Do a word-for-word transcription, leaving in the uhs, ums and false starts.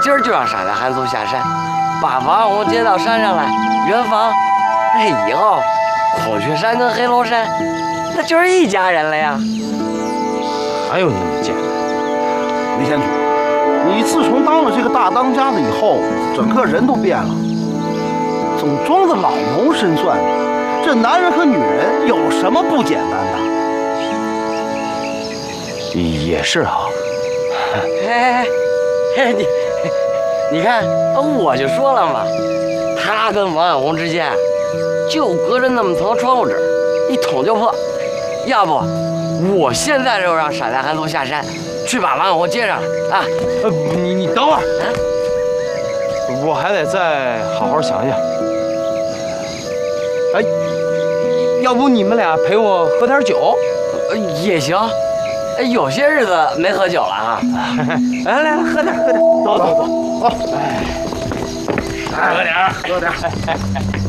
今儿就让傻大憨走下山，把王红接到山上来圆房。哎，以后孔雀山跟黑龙山那就是一家人了呀。 还有你们简单， 李先祖，你自从当了这个大当家的以后，整个人都变了，总装的老谋深算的。这男人和女人有什么不简单的？ 也是啊。 哎，你你看，我就说了嘛，他跟王小红之间就隔着那么层窗户纸，一捅就破。要不，我现在就让傻大憨头下山，去把王小红接上来啊！ 呃，你你等会儿，啊、我还得再好好想想。哎，要不你们俩陪我喝点酒？ 呃，也行。有些日子没喝酒了啊！来来来，喝点喝点， 走走走， 走， 哎，喝点喝点。